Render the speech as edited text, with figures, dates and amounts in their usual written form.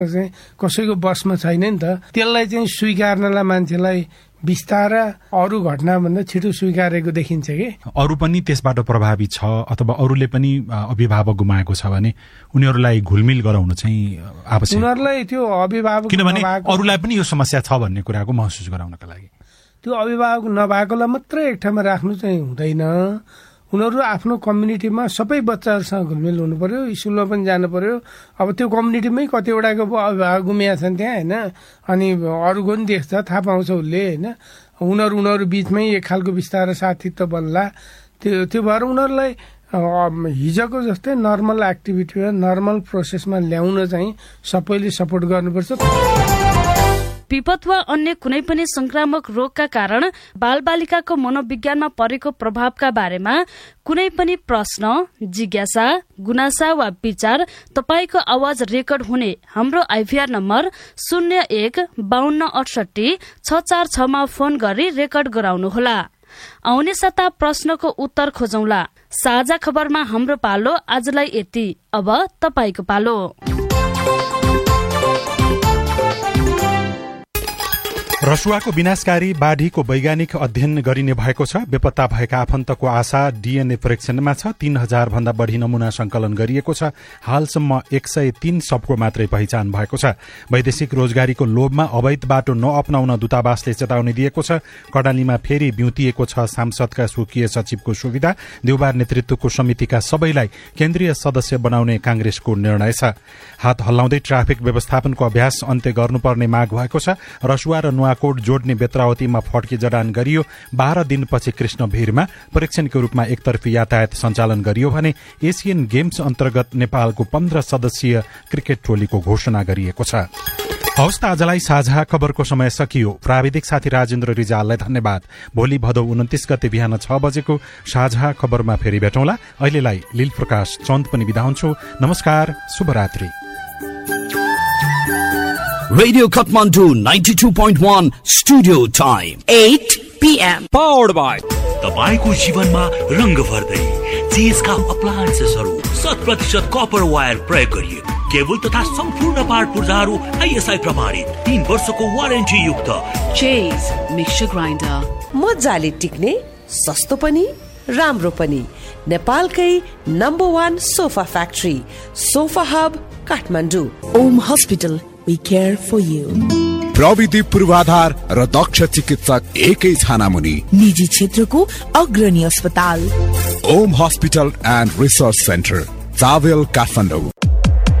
चाहिँ कसैको बसमा छैन नि त। त्यसलाई चाहिँ स्वीकार्नलाई मान्छेलाई बिस्तारा अरू घटनाभन्दा छिटो स्वीकारेको देखिन्छ कि अरू पनि त्यसबाट प्रभावित छ अथवा अरूले पनि अभिभावक गुमाएको छ भने उनीहरूलाई घुलमिल गराउनु चाहिँ आवश्यक। उनीहरूलाई त्यो अभिभावक किनभने अरूलाई पनि यो समस्या छ भन्ने कुराको महसुस गराउनका लागि त्यो अभिभावक नभएकोलाई मात्रै एक ठाउँमा राख्नु चाहिँ हुँदैन। उनीहरू आफ्नो कम्युनिटीमा सबै बच्चाहरूसँग घुलमिल हुनु पर्यो, स्कुलमा पनि जानु पर्यो। अब त्यो कम्युनिटीमै कतिवटाको अभिभावक गुमिया छन् त्यहाँ होइन, अनि अरूको पनि देख्छ, थाहा पाउँछ उसले होइन। उनीहरू बिचमै एक खालको बिस्तारै साथीत्व बन्ला। त्यो भएर उनीहरूलाई हिजोको जस्तै नर्मल एक्टिभिटीमा नर्मल प्रोसेसमा ल्याउन चाहिँ सबैले सपोर्ट गर्नुपर्छ। विपद वा अन्य कुनै पनि संक्रामक रोगका कारण बालबालिकाको मनोविज्ञानमा परेको प्रभावका बारेमा कुनै पनि प्रश्न, जिज्ञासा, गुनासा वा विचार तपाईको आवाज रेकर्ड हुने हाम्रो आइभीआर नम्बर 0152686646 मा फोन गरी रेकर्ड गराउनुहोला। आउने साता प्रश्नको उत्तर खोजौंला। साझा खबरमा हाम्रो पालो आजलाई यति। अब तपाईको पालो। रसुवाको विनाशकारी बाढीको वैज्ञानिक अध्ययन गरिने भएको छ। बेपत्ता भएका आफन्तको आशा डीएनए परीक्षणमा छ। 3000 भन्दा बढ़ी नमूना संकलन गरिएको छ। हालसम्म 103 सबको मात्रै पहिचान भएको छ। वैदेशिक रोजगारीको लोभमा अवैध बाटो नअपनाउन दूतावासले चेतावनी दिएको छ। कडालीमा फेरि बिउतिएको छ सांसदका स्वकीय सचिवको सुविधा। देउबार नेतृत्वको समितिका सबैलाई केन्द्रीय सदस्य बनाउने कांग्रेसको निर्णय छ। हात हल्लाउँदै ट्राफिक व्यवस्थापनको अभ्यास अन्त्य गर्नुपर्ने माग भएको छ। रसुवा र नुवाकोट जोड्ने बेत्रावतीमा फड्के जडान गरियो। 12 दिनपछि कृष्णभिरमा परीक्षणको रूपमा एकतर्फी यातायात सञ्चालन गरियो भने एशियन गेम्स अन्तर्गत नेपालको 15 सदस्यीय क्रिकेट टोलीको घोषणा गरिएको छ। हवस् त आजलाई साझा खबरको समय सकियो। प्राविधिक साथी राजेन्द्र रिजाललाई धन्यवाद। भोलि भदौ 29 गते बिहान 6 बजेको साझा खबरमा फेरि भेटौँला। अहिलेलाई लील प्रकाश चन्द पनि बिदा हुन्छु। नमस्कार, शुभरात्रि। Radio Kathmandu 92.1 Studio Time 8 PM Powered by तपाईको जीवनमा रंग भर्दै चेजका अप्लायन्सेसहरू 100% कपर वायर प्रयोग गरिएको केबल तथा सम्पूर्ण पार्ट पुर्जाहरू आईएसआई प्रमाणित 3 वर्षको वारेन्टी युक्त चेज मिक्सर ग्राइन्डर मजाले टिक्ने, सस्तो पनि राम्रो पनि। नेपालकै number 1 sofa factory sofa hub Kathmandu. Om hospital we care for you। प्रविधि पूर्वाधार र दक्ष चिकित्सक एकै छानामुनि। निजी क्षेत्रको अग्रणी अस्पताल Om hospital and research centre चावेल Kathmandu.